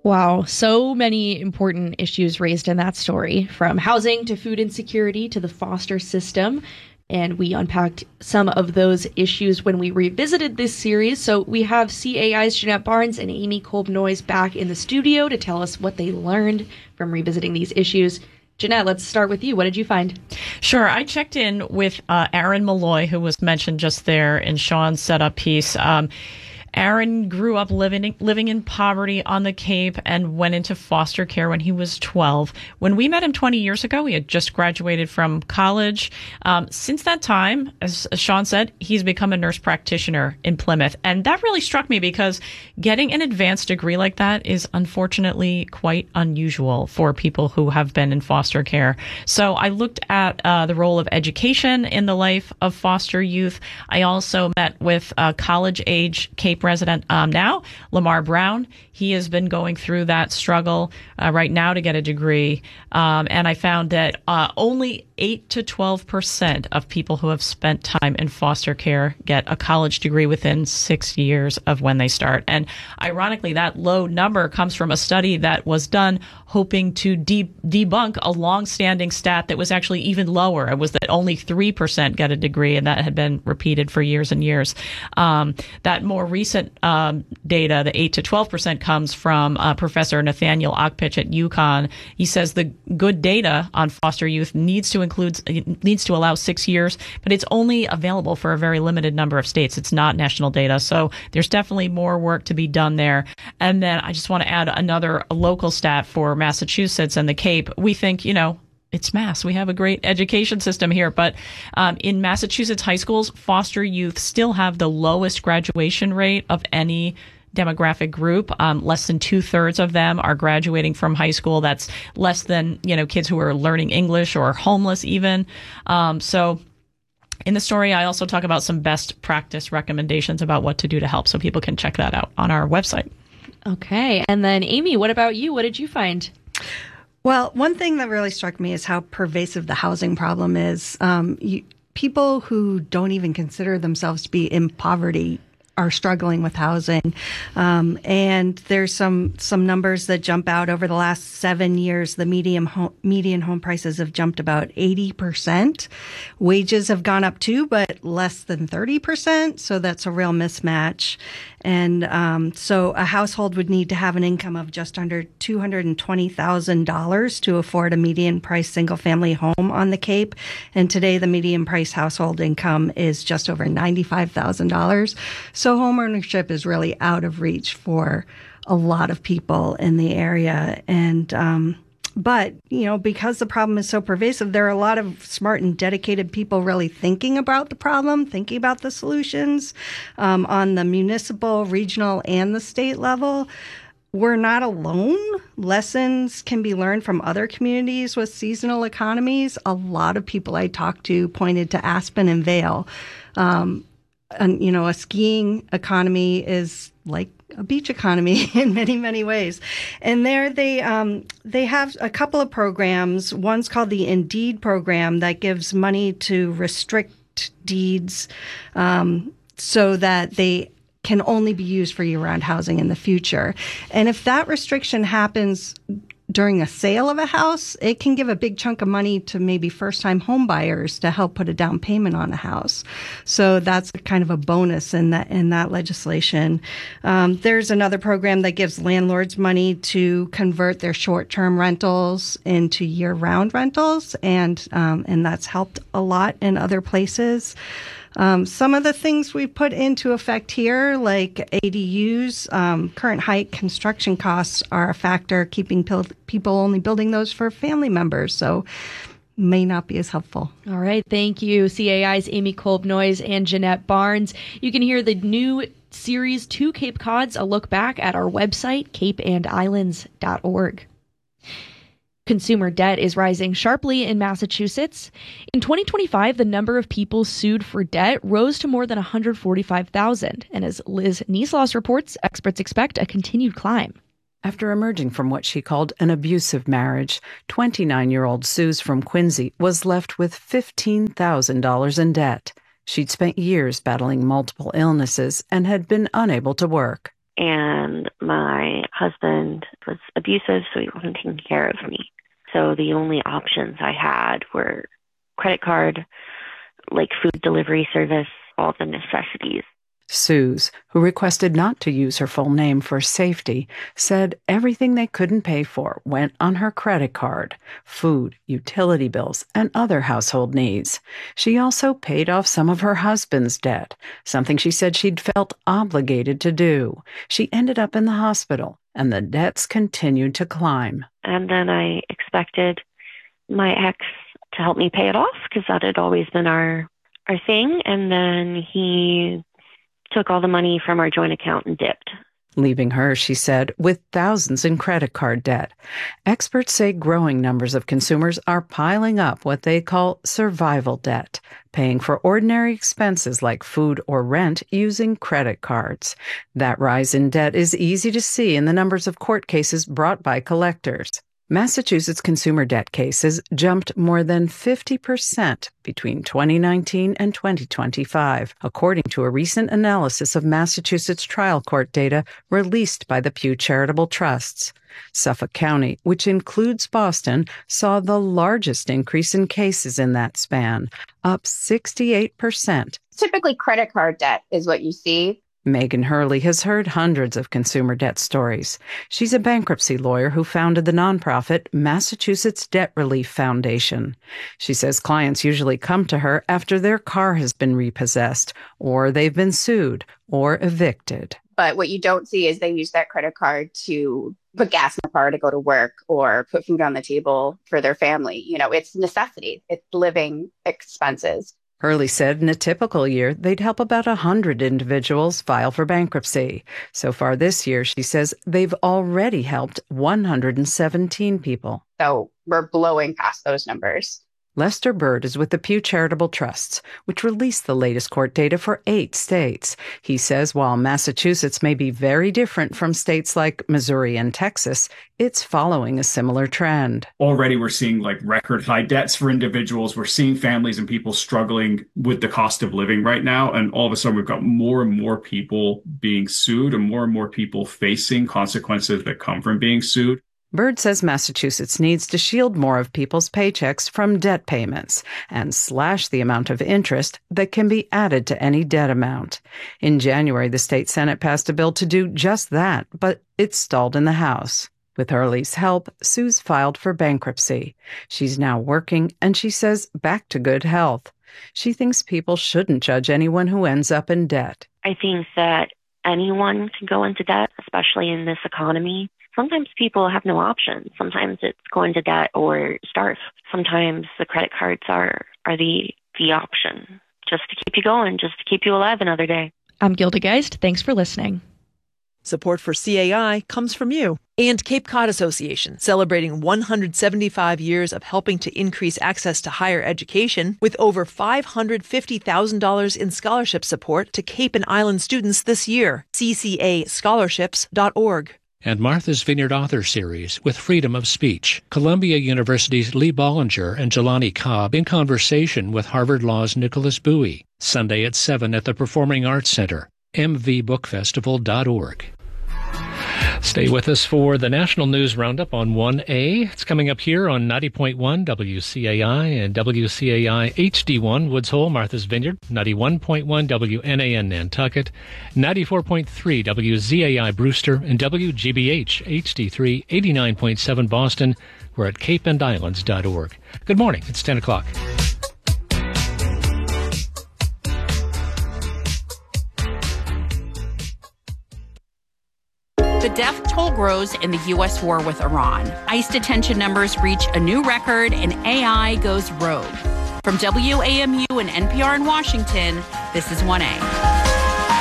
Wow, so many important issues raised in that story, from housing to food insecurity to the foster system. And we unpacked some of those issues when we revisited this series. So we have CAI's Jeanette Barnes and Amy Kolb-Noyes back in the studio to tell us what they learned from revisiting these issues. Jeanette, let's start with you. What did you find? Sure. I checked in with Aaron Malloy, who was mentioned just there in Sean's setup piece. Aaron grew up living in poverty on the Cape and went into foster care when he was 12. When we met him 20 years ago, he had just graduated from college. Since that time, as Sean said, he's become a nurse practitioner in Plymouth. And that really struck me because getting an advanced degree like that is unfortunately quite unusual for people who have been in foster care. So I looked at the role of education in the life of foster youth. I also met with college-age Cape resident now, Lamar Brown. He has been going through that struggle right now to get a degree. And I found that only 8 to 12% of people who have spent time in foster care get a college degree within 6 years of when they start. And ironically, that low number comes from a study that was done hoping to debunk a long-standing stat that was actually even lower. It was that only 3% get a degree, and that had been repeated for years and years. That more recent data, the 8 to 12%, comes from Professor Nathaniel Ockpich at UConn. He says the good data on foster youth needs to allow 6 years, but it's only available for a very limited number of states. It's not national data. So there's definitely more work to be done there. And then I just want to add another local stat for Massachusetts and the Cape. We think, it's Mass. We have a great education system here. But in Massachusetts high schools, foster youth still have the lowest graduation rate of any demographic group. Less than 2/3 of them are graduating from high school. That's less than, kids who are learning English or homeless even. So in the story, I also talk about some best practice recommendations about what to do to help. So people can check that out on our website. Okay. And then Amy, what about you? What did you find? Well, one thing that really struck me is how pervasive the housing problem is. People who don't even consider themselves to be in poverty are struggling with housing. And there's some numbers that jump out. Over the last 7 years, the median home prices have jumped about 80%. Wages have gone up too, but less than 30%. So that's a real mismatch. And so a household would need to have an income of just under $220,000 to afford a median price single family home on the Cape. And today the median price household income is just over $95,000. So homeownership is really out of reach for a lot of people in the area. And but, because the problem is so pervasive, there are a lot of smart and dedicated people really thinking about the problem, thinking about the solutions on the municipal, regional, and the state level. We're not alone. Lessons can be learned from other communities with seasonal economies. A lot of people I talked to pointed to Aspen and Vail. And, a skiing economy is like a beach economy in many, many ways. And there they have a couple of programs. One's called the Indeed program that gives money to restrict deeds so that they can only be used for year-round housing in the future. And if that restriction happens during a sale of a house, it can give a big chunk of money to maybe first-time home buyers to help put a down payment on a house. So that's kind of a bonus in that legislation. There's another program that gives landlords money to convert their short-term rentals into year-round rentals, and that's helped a lot in other places. Some of the things we put into effect here, like ADUs, current high construction costs are a factor, keeping people only building those for family members. So may not be as helpful. All right. Thank you. CAI's Amy Kolb-Noyes and Jeanette Barnes. You can hear the new series Two Cape Cods, a look back at our website, capeandislands.org. Consumer debt is rising sharply in Massachusetts. In 2025, the number of people sued for debt rose to more than 145,000. And as Liz Niesloss reports, experts expect a continued climb. After emerging from what she called an abusive marriage, 29-year-old Suze from Quincy was left with $15,000 in debt. She'd spent years battling multiple illnesses and had been unable to work. and my husband was abusive, so he wasn't taking care of me. So the only options I had were credit card, like food delivery service, all the necessities. Suze, who requested not to use her full name for safety, said everything they couldn't pay for went on her credit card: food, utility bills, and other household needs. She also paid off some of her husband's debt, something she said she'd felt obligated to do. She ended up in the hospital, and the debts continued to climb. And then I expected my ex to help me pay it off, because that had always been our thing. And then he took all the money from our joint account and dipped. Leaving her, she said, with thousands in credit card debt. Experts say growing numbers of consumers are piling up what they call survival debt, paying for ordinary expenses like food or rent using credit cards. That rise in debt is easy to see in the numbers of court cases brought by collectors. Massachusetts consumer debt cases jumped more than 50% between 2019 and 2025, according to a recent analysis of Massachusetts trial court data released by the Pew Charitable Trusts. Suffolk County, which includes Boston, saw the largest increase in cases in that span, up 68%. Typically, credit card debt is what you see. Megan Hurley has heard hundreds of consumer debt stories. She's a bankruptcy lawyer who founded the nonprofit Massachusetts Debt Relief Foundation. She says clients usually come to her after their car has been repossessed, or they've been sued, or evicted. But what you don't see is they use that credit card to put gas in the car to go to work or put food on the table for their family. You know, it's necessity. It's living expenses. Hurley said in a typical year, they'd help about 100 individuals file for bankruptcy. So far this year, she says they've already helped 117 people. So we're blowing past those numbers. Lester Bird is with the Pew Charitable Trusts, which released the latest court data for 8 states. He says while Massachusetts may be very different from states like Missouri and Texas, it's following a similar trend. Already we're seeing like record high debts for individuals. We're seeing families and people struggling with the cost of living right now. And all of a sudden we've got more and more people being sued and more people facing consequences that come from being sued. Bird says Massachusetts needs to shield more of people's paychecks from debt payments and slash the amount of interest that can be added to any debt amount. In January, the state Senate passed a bill to do just that, but it stalled in the House. With Hurley's help, Suze filed for bankruptcy. She's now working, and she says back to good health. She thinks people shouldn't judge anyone who ends up in debt. I think that anyone can go into debt, especially in this economy. Sometimes people have no options. Sometimes it's go into debt or starve. Sometimes the credit cards are the option, just to keep you going, just to keep you alive another day. I'm Gilda Geist. Thanks for listening. Support for CAI comes from you and Cape Cod Association, celebrating 175 years of helping to increase access to higher education with over $550,000 in scholarship support to Cape and Island students this year. CCAscholarships.org. And Martha's Vineyard Author Series with Freedom of Speech. Columbia University's Lee Bollinger and Jelani Cobb in conversation with Harvard Law's Nicholas Bowie. Sunday at 7 at the Performing Arts Center. mvbookfestival.org. Stay with us for the National News Roundup on 1A. It's coming up here on 90.1 WCAI and WCAI HD1 Woods Hole, Martha's Vineyard, 91.1 WNAN Nantucket, 94.3 WZAI Brewster, and WGBH HD3 89.7 Boston. We're at capeandislands.org. Good morning. It's 10 o'clock. The death toll grows in the U.S. war with Iran. ICE detention numbers reach a new record and AI goes rogue. From WAMU and NPR in Washington, this is 1A.